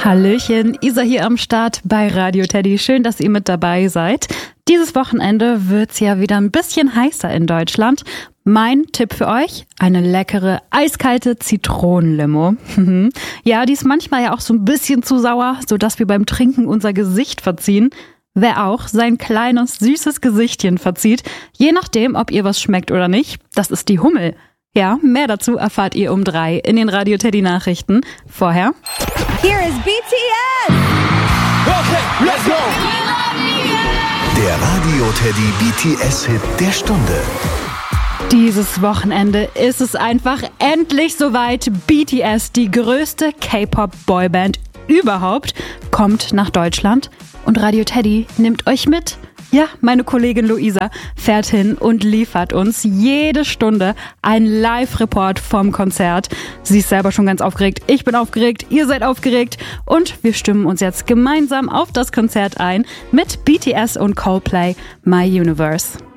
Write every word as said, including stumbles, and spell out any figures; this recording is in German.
Hallöchen, Isa hier am Start bei Radio Teddy. Schön, dass ihr mit dabei seid. Dieses Wochenende wird's ja wieder ein bisschen heißer in Deutschland. Mein Tipp für euch, eine leckere, eiskalte Zitronenlimo. Ja, die ist manchmal ja auch so ein bisschen zu sauer, sodass wir beim Trinken unser Gesicht verziehen. Wer auch sein kleines, süßes Gesichtchen verzieht, je nachdem, ob ihr was schmeckt oder nicht, das ist die Hummel. Ja, mehr dazu erfahrt ihr um drei in den Radio Teddy Nachrichten. Vorher Here is B T S! Okay, let's go! Der Radio Teddy B T S-Hit der Stunde. Dieses Wochenende ist es einfach endlich soweit. B T S, die größte K-Pop-Boyband überhaupt, kommt nach Deutschland und Radio Teddy nimmt euch mit. Ja, meine Kollegin Luisa fährt hin und liefert uns jede Stunde einen Live-Report vom Konzert. Sie ist selber schon ganz aufgeregt, ich bin aufgeregt, ihr seid aufgeregt und wir stimmen uns jetzt gemeinsam auf das Konzert ein mit B T S und Coldplay My Universe.